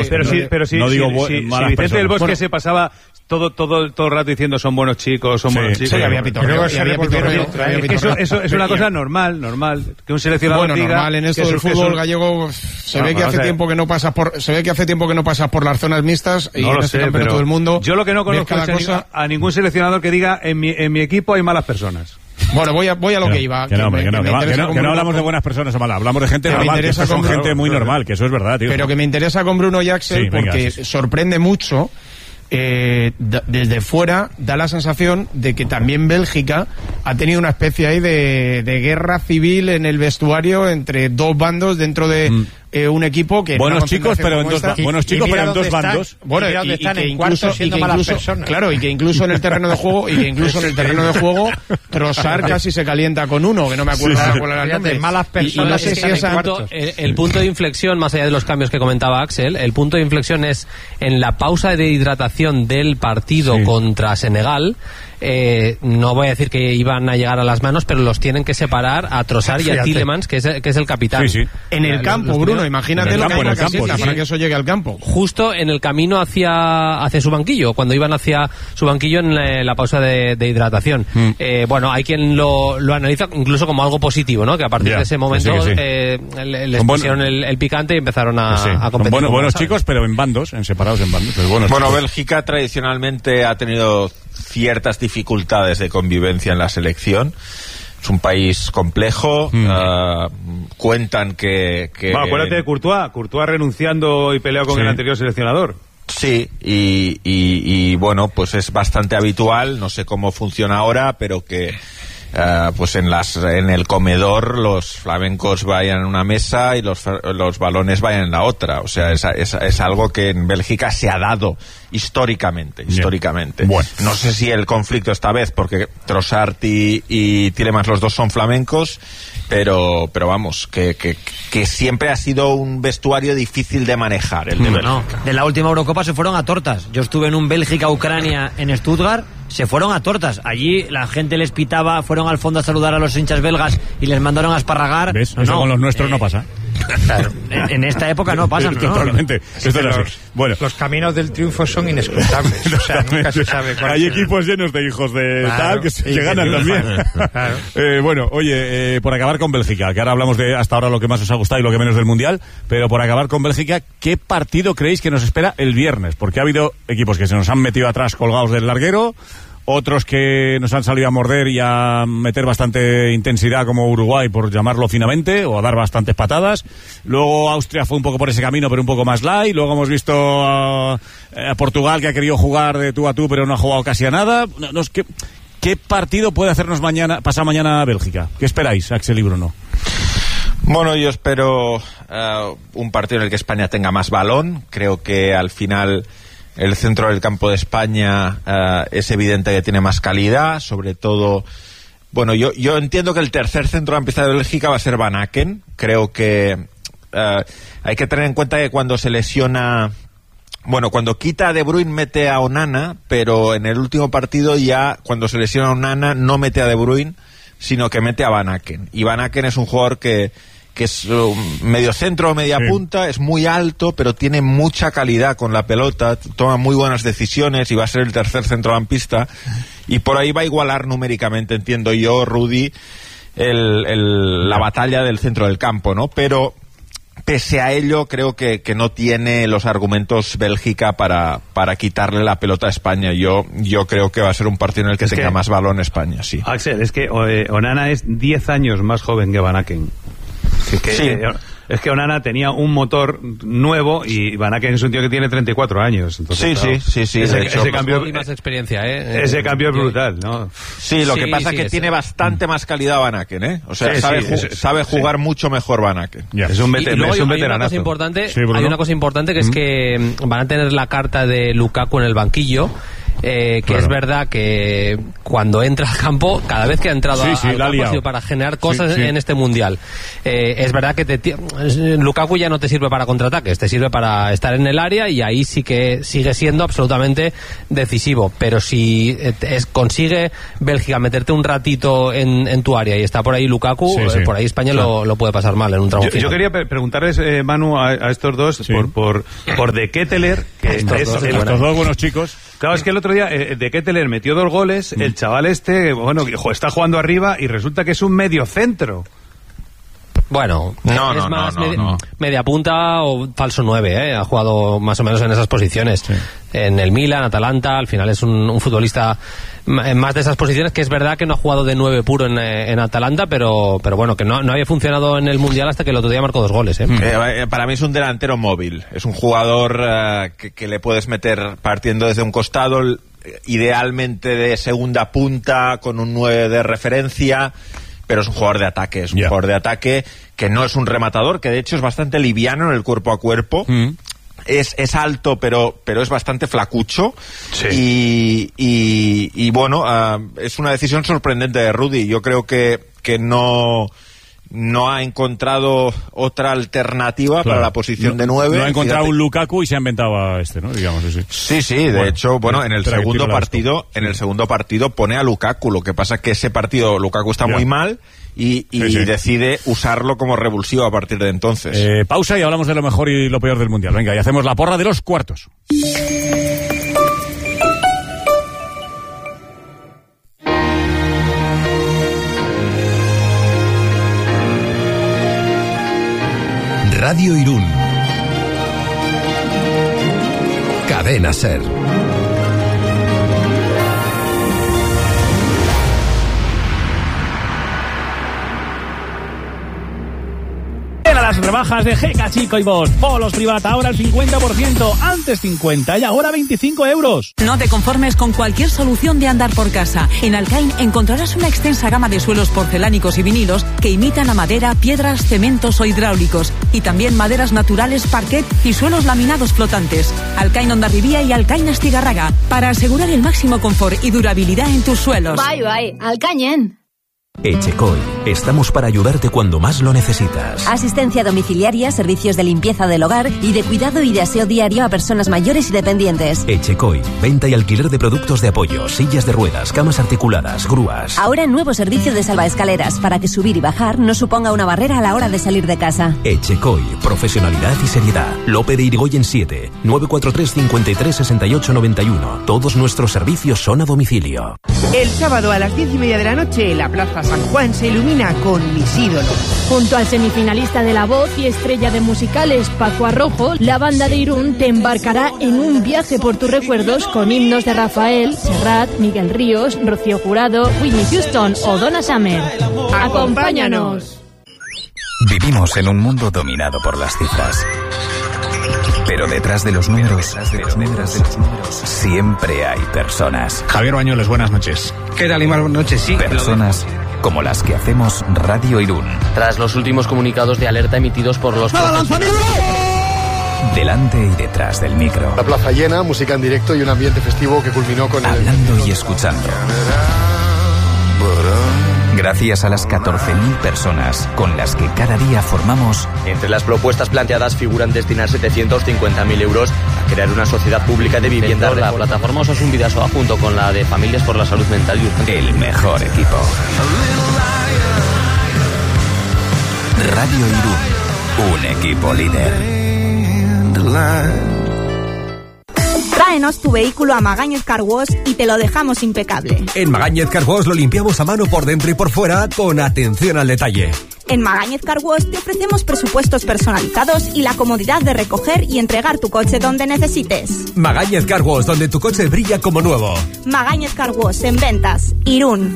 Pero si Vicente del Bosque se pasaba todo el rato diciendo son buenos chicos. Sí, había pitorreo. Eso es una cosa normal, que un seleccionador diga. Normal en esto del fútbol gallego. Se ve que hace tiempo que no pasas por las zonas mixtas y en este campeonato del mundo. Yo lo que no conozco es a ningún seleccionador que diga en mi equipo hay malas personas. Bueno, voy a lo que iba. Que no hablamos de buenas personas o malas, hablamos de gente normal, que son gente muy normal, que eso es verdad, tío. Pero que me interesa con Bruno y Axel porque sorprende mucho. Desde fuera da la sensación de que también Bélgica ha tenido una especie ahí de guerra civil en el vestuario entre dos bandos dentro de un equipo que buenos chicos pero en dos bandos. Bueno, y que incluso en el terreno de juego Trossard casi se calienta con uno que no me acuerdo cuál era el nombre. Malas personas. Y no sé si el punto de inflexión, más allá de los cambios que comentaba Axel, el punto de inflexión es en la pausa de hidratación del partido contra Senegal. No voy a decir que iban a llegar a las manos, pero los tienen que separar a Trossard y a Tielemans, que es el capitán. En el campo, Bruno, imagínate lo que hay en la caseta para que eso llegue al campo. Justo en el camino hacia su banquillo, cuando iban hacia su banquillo en la pausa de hidratación. Bueno, hay quien lo analiza incluso como algo positivo, ¿no? Que a partir de ese momento les pusieron el picante y empezaron a competir. Buenos chicos, pero separados en bandos. Bueno, Bélgica tradicionalmente ha tenido ciertas dificultades de convivencia en la selección. Es un país complejo. Cuentan que... Bueno, acuérdate de Courtois renunciando y peleado con el anterior seleccionador. Sí, y bueno, pues es bastante habitual, no sé cómo funciona ahora, pero que pues en el comedor los flamencos vayan en una mesa y los balones vayan en la otra. O sea, es algo que en Bélgica se ha dado históricamente. Bueno. No sé si el conflicto esta vez, porque Trossard y Tielemans los dos son flamencos, pero vamos, que siempre ha sido un vestuario difícil de manejar, el de Bélgica. De la última Eurocopa se fueron a tortas. Yo estuve en un Bélgica-Ucrania en Stuttgart, se fueron a tortas. Allí la gente les pitaba, fueron al fondo a saludar a los hinchas belgas y les mandaron a esparragar. ¿Ves? Eso con los nuestros no pasa. Claro, en esta época no pasan. Totalmente. Bueno, los caminos del triunfo son inescrutables. O sea, nunca se sabe cuál. Hay equipos llenos de hijos de tal que ganan también. Claro. Bueno, oye, por acabar con Bélgica, que ahora hablamos de hasta ahora lo que más os ha gustado y lo que menos del Mundial, pero por acabar con Bélgica, ¿qué partido creéis que nos espera el viernes? Porque ha habido equipos que se nos han metido atrás colgados del larguero, otros que nos han salido a morder y a meter bastante intensidad, como Uruguay, por llamarlo finamente, o a dar bastantes patadas. Luego Austria fue un poco por ese camino, pero un poco más light. Luego hemos visto a Portugal, que ha querido jugar de tú a tú, pero no ha jugado casi a nada. ¿Qué partido puede hacernos pasado mañana a Bélgica? ¿Qué esperáis, Axel y Bruno? Bueno, yo espero un partido en el que España tenga más balón. Creo que al final el centro del campo de España es evidente que tiene más calidad, sobre todo. Bueno, yo entiendo que el tercer centrocampista de Bélgica va a ser Van Aken. Creo que hay que tener en cuenta que cuando se lesiona, bueno, cuando quita a De Bruyne mete a Onana, pero en el último partido ya cuando se lesiona a Onana no mete a De Bruyne, sino que mete a Van Aken. Y Van Aken es un jugador que es medio centro o media punta, es muy alto, pero tiene mucha calidad con la pelota, toma muy buenas decisiones y va a ser el tercer centrocampista, y por ahí va a igualar numéricamente, entiendo yo, Rudy, la batalla del centro del campo, ¿no? Pero pese a ello, creo que no tiene los argumentos Bélgica para quitarle la pelota a España. Yo creo que va a ser un partido en el que tenga más balón España, sí. Axel, es que Onana es 10 años más joven que Van Aken. Es que Onana tenía un motor nuevo y Van Aken es un tío que tiene 34 años. Entonces, sí. Ese cambio, y más experiencia, ese cambio es brutal, ¿no? Sí, lo que pasa es que tiene bastante más calidad Van Aken, ¿eh? O sea, sabe jugar mucho mejor Van Aken. Es un veteranazo. Hay una cosa importante que es que van a tener la carta de Lukaku en el banquillo. que es verdad que cuando entra al campo, cada vez que ha entrado al campo ha sido para generar cosas en este Mundial. Es verdad que Lukaku ya no te sirve para contraataques, te sirve para estar en el área, y ahí sí que sigue siendo absolutamente decisivo. Pero si consigue Bélgica meterte un ratito en tu área y está por ahí Lukaku, por ahí España lo puede pasar mal en un tramo final. Yo quería preguntarles, Manu, a estos dos por De Ketteler, que estos dos buenos chicos. Claro, es que el otro día De Ketteler metió 2 goles, el chaval está jugando arriba y resulta que es un medio centro. Bueno, es más media punta o falso 9, ha jugado más o menos en esas posiciones. En el Milan, Atalanta, al final es un futbolista más de esas posiciones, que es verdad que no ha jugado de 9 puro en Atalanta, pero bueno, que no había funcionado en el Mundial hasta que el otro día marcó 2 goles. Para mí es un delantero móvil, es un jugador que le puedes meter partiendo desde un costado, idealmente de segunda punta, con un 9 de referencia, pero es un jugador de ataque, jugador de ataque que no es un rematador, que de hecho es bastante liviano en el cuerpo a cuerpo. Es alto, pero es bastante flacucho. Y bueno, es una decisión sorprendente de Rudy. Yo creo que no ha encontrado otra alternativa para la posición de 9. No ha encontrado un Lukaku y se ha inventado a ¿no? Digamos así. Sí, de hecho, en el segundo partido pone a Lukaku. Lo que pasa es que ese partido Lukaku está muy mal y decide usarlo como revulsivo a partir de entonces. Pausa y hablamos de lo mejor y lo peor del Mundial. Venga, y hacemos la porra de los cuartos. Radio Irún. Cadena SER. Las rebajas de GK Chico y Bosch. Polos Privata, ahora el 50%, antes 50 y ahora 25 euros. No te conformes con cualquier solución de andar por casa. En Alcain encontrarás una extensa gama de suelos porcelánicos y vinilos que imitan a madera, piedras, cementos o hidráulicos. Y también maderas naturales, parquet y suelos laminados flotantes. Alcain Hondarribía y Alcain Astigarraga, para asegurar el máximo confort y durabilidad en tus suelos. Bye, Alcañen. Echecoy, estamos para ayudarte cuando más lo necesitas. Asistencia domiciliaria, servicios de limpieza del hogar y de cuidado y de aseo diario a personas mayores y dependientes. Echecoy, venta y alquiler de productos de apoyo, sillas de ruedas, camas articuladas, grúas. Ahora nuevo servicio de salvaescaleras para que subir y bajar no suponga una barrera a la hora de salir de casa. Echecoy, profesionalidad y seriedad. Lope de Irigoyen 7, 943 53 68 91. Todos nuestros servicios son a domicilio. El sábado a las 10:30 de la noche, la Plaza San Juan se ilumina con Mis ídolos. Junto al semifinalista de La Voz y estrella de musicales Paco Arrojo, la banda de Irún te embarcará en un viaje por tus recuerdos con himnos de Rafael, Serrat, Miguel Ríos, Rocío Jurado, Whitney Houston o Donna Summer. ¡Acompáñanos! Vivimos en un mundo dominado por las cifras. Pero detrás de los números, siempre hay personas. Javier Bañuelos, buenas noches. ¿Qué tal, Imar? Buenas noches, sí. Personas como las que hacemos Radio Irún. Tras los últimos comunicados de alerta emitidos por los... Delante y detrás del micro. La plaza llena, música en directo y un ambiente festivo que culminó con hablando y escuchando. Gracias a las 14.000 personas con las que cada día formamos... Entre las propuestas planteadas figuran destinar 750.000 euros a crear una sociedad pública de vivienda. La plataforma Osasun Bidasoa junto con la de Familias por la Salud Mental y Urgencia. El mejor equipo. Radio Irún, un equipo líder. Tráenos tu vehículo a Magañez Car Wash y te lo dejamos impecable. En Magañez Car Wash lo limpiamos a mano por dentro y por fuera con atención al detalle. En Magañez Car Wash te ofrecemos presupuestos personalizados y la comodidad de recoger y entregar tu coche donde necesites. Magañez Car Wash, donde tu coche brilla como nuevo. Magañez Car Wash, en ventas, Irún.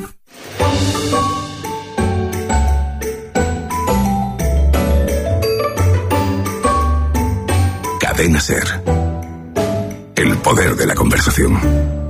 Cadena SER. El poder de la conversación.